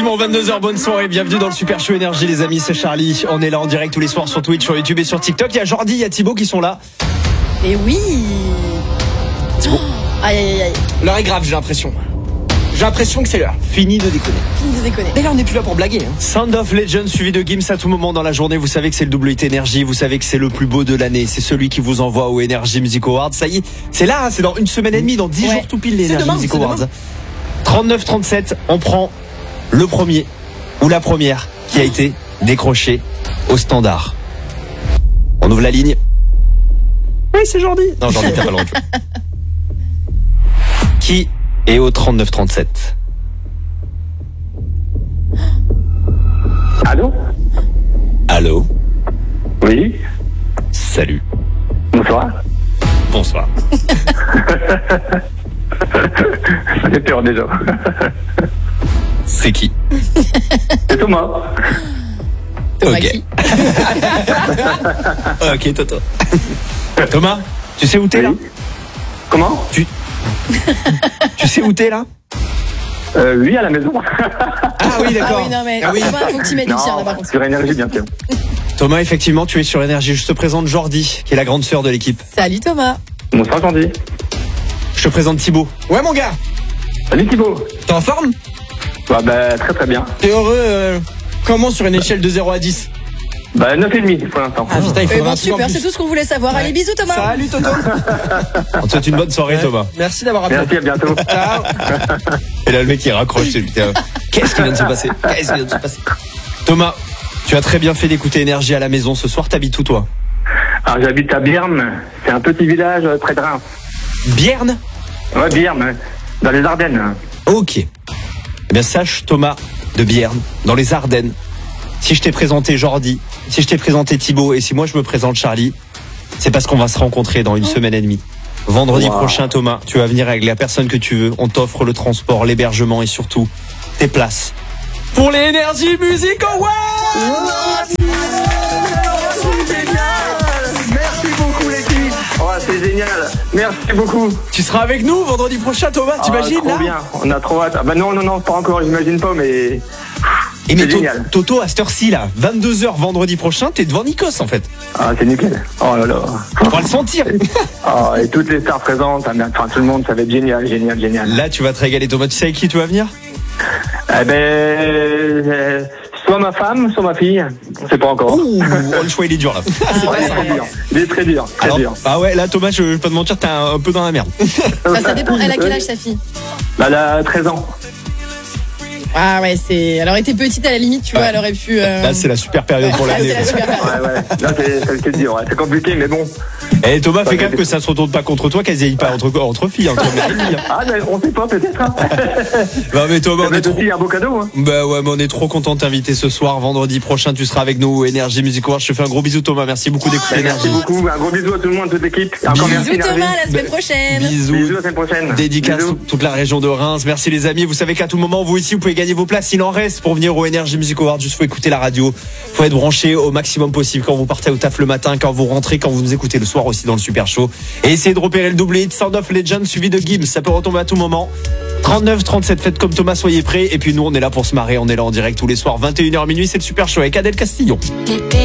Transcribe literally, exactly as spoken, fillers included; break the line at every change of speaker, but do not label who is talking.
Effectivement, vingt-deux heures, bonne soirée, bienvenue dans le Super Show Énergie les amis, c'est Charlie. On est là en direct tous les soirs sur Twitch, sur YouTube et sur TikTok. Il y a Jordi, il y a Thibaut qui sont là.
Et oui.
Thibaut.
Oh, aïe aïe aïe.
L'heure est grave, j'ai l'impression. J'ai l'impression que c'est l'heure. Fini de déconner.
Fini de déconner.
Mais là, on n'est plus là pour blaguer. Hein. Sound of Legends suivi de Gims à tout moment dans la journée. Vous savez que c'est le double hit énergie. Vous savez que c'est le plus beau de l'année. C'est celui qui vous envoie au Energy Music Awards. Ça y est, c'est là, hein, c'est dans une semaine et demie, dans dix
ouais.
jours tout pile les
C'est
Energy
demain,
Music
c'est
Awards.
demain.
trente-neuf trente-sept, on prend le premier ou la première qui a été décrochée au standard. On ouvre la ligne. Oui, c'est Jordi. Non, Jordi, t'as pas le droit. Qui est au trente-neuf trente-sept?
Allô?
Allô?
Oui?
Salut.
Bonsoir.
Bonsoir.
Ça fait peur déjà.
C'est qui?
C'est Thomas.
Thomas
Ok.
qui
Ok, Toto. Thomas, tu sais où t'es là?
Oui. Comment?
Tu... tu sais où t'es là?
euh, Oui, à la maison.
Ah oui, d'accord.
Ah oui, non mais
Ah oui.
Thomas, faut que tu mettes du
Non,
tien là par contre.
sur énergie, bien sûr.
Thomas, effectivement, tu es sur Énergie. Je te présente Jordi, qui est la grande sœur de l'équipe.
Salut Thomas.
Bonsoir, Jordi.
Je te présente Thibaut. Ouais, mon gars.
Salut Thibaut.
T'es en forme?
Bah, bah, très très bien.
T'es heureux euh, comment sur une échelle de zéro à dix?
Bah, neuf virgule cinq pour l'instant.
Ah putain, il
Eh
faudra
ben,
un truc en
super,
plus.
c'est tout ce qu'on voulait savoir.
Ouais.
Allez, bisous Thomas.
Salut Toto. On te souhaite une bonne soirée, Thomas.
Merci d'avoir appelé.
Merci, à bientôt.
Ciao. Et là, le mec, il raccroche. c'est- putain, Qu'est-ce qui vient de se passer? Qu'est-ce qui vient de se passer? Thomas, tu as très bien fait d'écouter Énergie à la maison. Ce soir, t'habites où, toi?
Alors, j'habite à Bierne. C'est un petit village euh, près de Reims.
Bierne?
Ouais, Bierne, dans les Ardennes.
Ok. Eh bien, sache, Thomas de Bierne, dans les Ardennes, si je t'ai présenté Jordi, si je t'ai présenté Thibaut, et si moi je me présente Charlie, c'est parce qu'on va se rencontrer dans une semaine et demie. Vendredi
Wow.
prochain, Thomas, tu vas venir avec la personne que tu veux. On t'offre le transport, l'hébergement et surtout tes places pour les Energy Music Awards.
Merci beaucoup, l'équipe. Oh, c'est génial. Merci beaucoup.
Tu seras avec nous vendredi prochain, Thomas, t'imagines
Ah,
là?
trop bien. On a trop hâte. Ah, bah non, non, non, pas encore, j'imagine pas, mais.
Et mais
C'est
To-
génial.
Toto, à cette heure-ci là, vingt-deux heures vendredi prochain, t'es devant Nikos en fait.
Ah, c'est nickel. Oh là là.
On va le sentir.
Ah, et toutes les stars présentes, ah, mais, enfin tout le monde, ça va être génial, génial, génial.
Là, tu vas te régaler, Thomas. Tu sais avec qui tu vas venir?
Eh ben, euh, soit ma femme, soit ma fille, on sait pas encore.
Ouh, oh, le choix il est dur là.
Ouais, il est très dur. Il est très dur, très
Alors,
dur.
ah ouais, là Thomas, je vais pas te mentir, t'es un, un peu dans la merde.
Enfin, ça dépend. Elle a quel âge sa fille?
Bah, elle a treize ans.
Ah ouais, c'est. Elle aurait été petite à la limite, tu vois,
Ouais.
elle aurait pu. euh,
Là, c'est la super période pour
Ah,
l'année.
c'est la super période.
Ouais, ouais. Là, c'est, c'est, c'est dur, ouais. C'est compliqué, mais bon.
Eh Thomas, fais
Ouais,
gaffe
mais-
que ça se retourne pas contre toi, qu'elles aillent pas entre, entre filles, entre mères et filles.
Ah, mais on sait pas, peut-être. Hein.
Bah mais Thomas,
Ça
on
va
est
être
trop...
aussi un beau cadeau, hein.
Bah ouais, mais on est trop content de t'inviter ce soir, vendredi prochain, tu seras avec nous au Energy Music Awards. Je te fais un gros bisou Thomas, merci beaucoup d'écouter
Merci
Energy.
beaucoup. Un gros bisou à tout le monde, toute l'équipe. Encore
Bisous.
merci,
Bisous Thomas,
Nardi.
à la semaine prochaine.
Bisous.
Bisous à la semaine prochaine.
Dédicace
Bisous.
toute la région de Reims. Merci les amis. Vous savez qu'à tout moment, vous ici, vous pouvez gagner vos places. Il en reste pour venir au Energy Music Awards. Juste faut écouter la radio. Faut être branché au maximum possible quand vous partez au taf le matin, quand vous rentrez, quand vous nous écoutez le soir aussi dans le Super Show. Et essayez de repérer le double hit Sound of Legends suivi de Gims. Ça peut retomber à tout moment. trente-neuf trente-sept, faites comme Thomas, soyez prêts. Et puis nous, on est là pour se marrer. On est là en direct tous les soirs, vingt et une heures minuit. C'est le Super Show avec Adèle Castillon.